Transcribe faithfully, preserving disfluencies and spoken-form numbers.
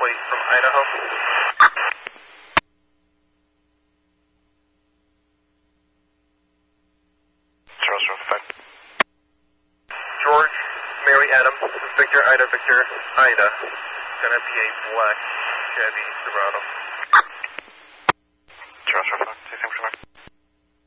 plate from Idaho. Charles Rover five. George, Mary Adam, Victor Ida Victor Ida. Gonna be a black Chevy Silverado.